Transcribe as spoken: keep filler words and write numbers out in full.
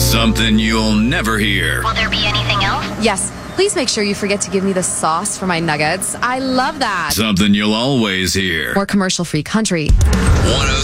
Something you'll never hear. Will there be anything else? Yes. Please make sure you forget to give me the sauce for my nuggets. I love that. Something you'll always hear. More commercial-free country. one oh